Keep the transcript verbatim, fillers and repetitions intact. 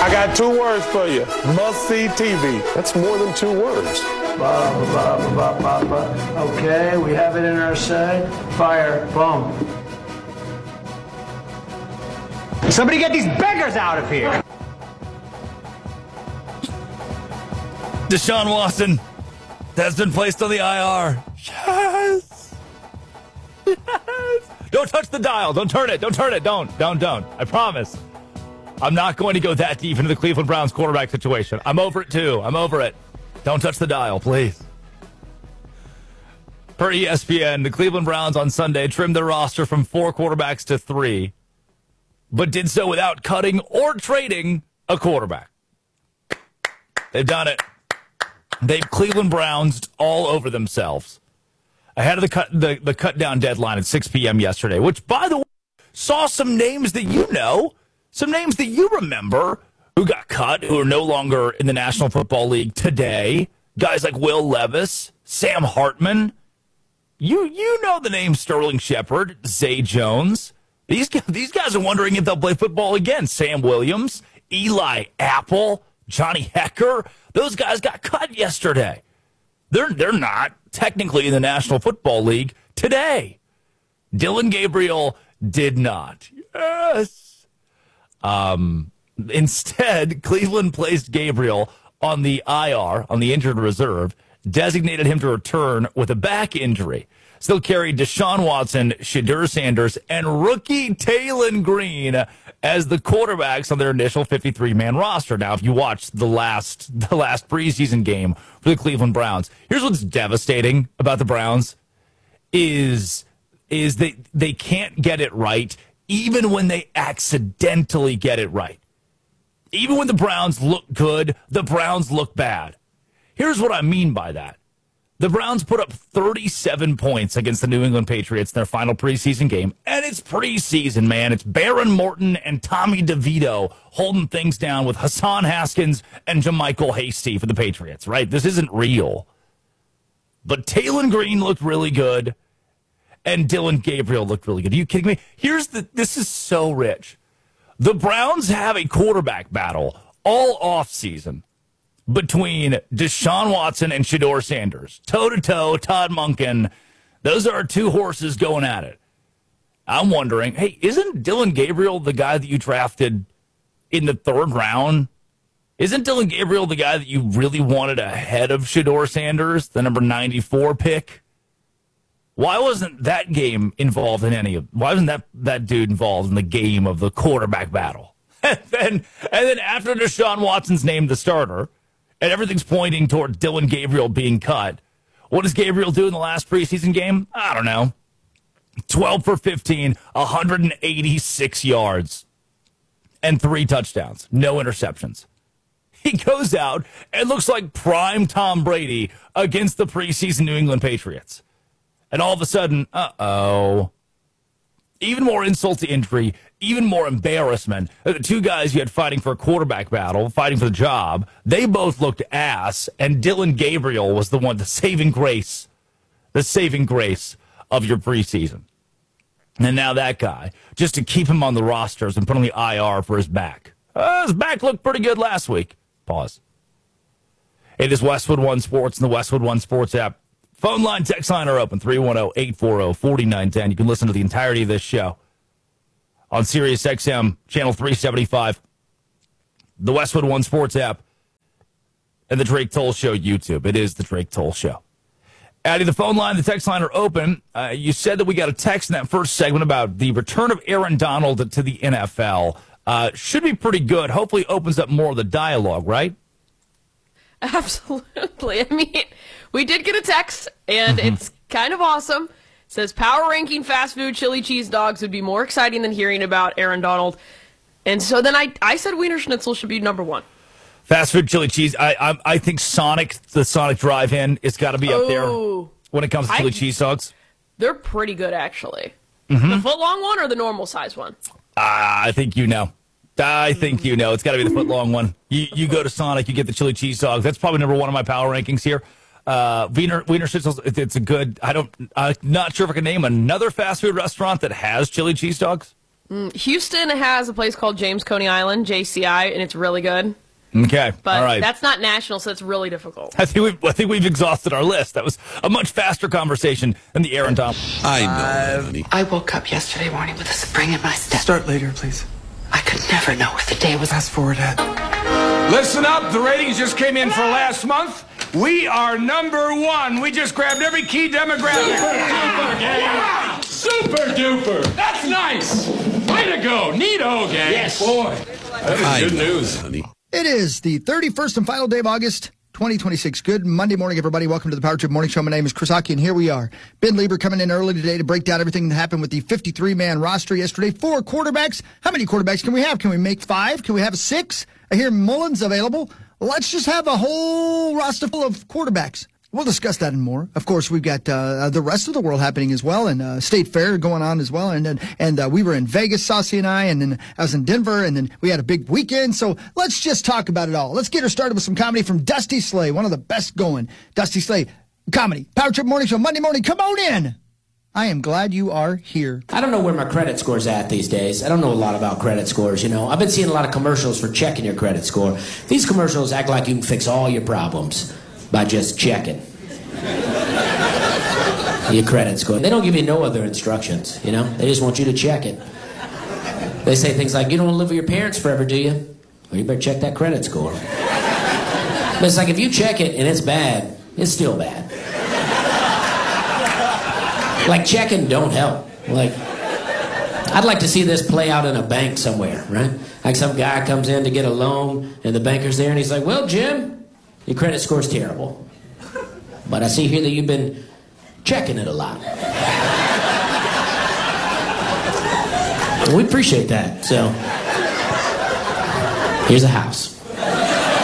I got two words for you. Must-see T V. That's more than two words. Ba, ba, ba, ba, ba, ba. Okay, we have it in our sight. Fire. Boom. Somebody get these beggars out of here. Deshaun Watson has been placed on the I R. Yes. Yes. Don't touch the dial. Don't turn it. Don't turn it. Don't. Don't. Don't. I promise. I'm not going to go that deep into the Cleveland Browns quarterback situation. I'm over it, too. I'm over it. Don't touch the dial, please. Per E S P N, the Cleveland Browns on Sunday trimmed their roster from four quarterbacks to three, but did so without cutting or trading a quarterback. They've done it. They've Cleveland Browns all over themselves. Ahead of the cut the, the cut down deadline at six p.m. yesterday, which, by the way, saw some names that you know, some names that you remember who got cut, who are no longer in the National Football League today. Guys like Will Levis, Sam Hartman. You you know the name Sterling Shepard, Zay Jones. These, these guys are wondering if they'll play football again. Sam Williams, Eli Apple, Johnny Hecker. Those guys got cut yesterday. They're they're not technically in the National Football League today. Dillon Gabriel did not. Yes. Um, instead, Cleveland placed Gabriel on the I R, on the injured reserve, designated him to return with a back injury. Still carried Deshaun Watson, Shedeur Sanders, and rookie Taylon Green as the quarterbacks on their initial fifty-three man roster. Now, if you watched the last the last preseason game for the Cleveland Browns, here's what's devastating about the Browns is is they they can't get it right even when they accidentally get it right. Even when the Browns look good, the Browns look bad. Here's what I mean by that. The Browns put up thirty-seven points against the New England Patriots in their final preseason game. And it's preseason, man. It's Baron Morton and Tommy DeVito holding things down with Hassan Haskins and JaMychal Hasty for the Patriots, right? This isn't real. But Taylon Green looked really good, and Dillon Gabriel looked really good. Are you kidding me? Here's the, this is so rich. The Browns have a quarterback battle all offseason between Deshaun Watson and Shedeur Sanders. Toe-to-toe, Todd Monken. Those are our two horses going at it. I'm wondering, hey, isn't Dillon Gabriel the guy that you drafted in the third round? Isn't Dillon Gabriel the guy that you really wanted ahead of Shedeur Sanders, the number ninety-four pick? Why wasn't that game involved in any of, why wasn't that, that dude involved in the game of the quarterback battle? and, then, and then after Deshaun Watson's named the starter, and everything's pointing toward Dillon Gabriel being cut, what does Gabriel do in the last preseason game? I don't know. twelve for fifteen, one hundred eighty-six yards, and three touchdowns. No interceptions. He goes out and looks like prime Tom Brady against the preseason New England Patriots. And all of a sudden, uh-oh. Even more insult to injury, even more embarrassment. The two guys you had fighting for a quarterback battle, fighting for the job, they both looked ass, and Dillon Gabriel was the one, the saving grace, the saving grace of your preseason. And now that guy, just to keep him on the rosters and put on the I R for his back. Uh, his back looked pretty good last week. Pause. It is Westwood One Sports and the Westwood One Sports app. Phone line, text line are open, three one zero, eight four zero, four nine one zero. You can listen to the entirety of this show on Sirius X M, channel three seventy-five, the Westwood One Sports app, and the Drake Toll Show YouTube. It is the Drake Toll Show. Addie, the phone line, the text line are open. Uh, you said that we got a text in that first segment about the return of Aaron Donald to the N F L. Uh, should be pretty good. Hopefully opens up more of the dialogue, right? Absolutely. I mean, we did get a text, and Mm-hmm. it's kind of awesome. It says, power ranking fast food chili cheese dogs would be more exciting than hearing about Aaron Donald. And so then I, I said Wiener Schnitzel should be number one. Fast food chili cheese. I I, I think Sonic, the Sonic Drive-In, it's got to be up there Oh. when it comes to chili I- cheese dogs. They're pretty good, actually. Mm-hmm. The foot-long one or the normal size one? Uh, I think you know. I think you know. It's got to be the foot-long one. You you go to Sonic, you get the chili cheese dogs. That's probably number one of my power rankings here. Uh, Wiener, Wiener Schnitzel, it, it's a good, I don't, I'm not sure if I can name another fast food restaurant that has chili cheese dogs. Houston has a place called James Coney Island, J C I, and it's really good. Okay, But all right. that's not national, so it's really difficult. I think we've I think we've exhausted our list. That was a much faster conversation than the Aaron Donald. I know, honey. I woke up yesterday morning with a spring in my step. Start later, please. I could never know if the day was... Fast forward, Ed. Listen up, the ratings just came in for last month. We are number one. We just grabbed every key demographic. Super duper, gang. Super duper. That's nice. Way to go. Neato, gang. Yes. Boy, that is I good know, news. honey. It is the thirty-first and final day of August, twenty twenty-six. Good Monday morning, everybody. Welcome to the Power Trip Morning Show. My name is Chris Hockey, and here we are. Ben Lieber coming in early today to break down everything that happened with the fifty-three man roster yesterday. Four quarterbacks. How many quarterbacks can we have? Can we make five? Can we have six? I hear Mullins available. Let's just have a whole roster full of quarterbacks. We'll discuss that and more. Of course, we've got uh, the rest of the world happening as well, and uh, State Fair going on as well. And and, and uh, we were in Vegas, Saucy and I, and then I was in Denver, and then we had a big weekend. So let's just talk about it all. Let's get her started with some comedy from Dusty Slay, one of the best going. Dusty Slay, comedy, Power Trip Morning Show, Monday morning. Come on in. I am glad you are here. I don't know where my credit score's at these days. I don't know a lot about credit scores, you know. I've been seeing a lot of commercials for checking your credit score. These commercials act like you can fix all your problems by just checking your credit score. They don't give you no other instructions, you know. They just want you to check it. They say things like, you don't want to live with your parents forever, do you? Well, you better check that credit score. But it's like if you check it and it's bad, it's still bad. Like checking don't help. Like, I'd like to see this play out in a bank somewhere, right? Like some guy comes in to get a loan and the banker's there and he's like, well, Jim, your credit score's terrible. But I see here that you've been checking it a lot. We appreciate that. So, here's a house.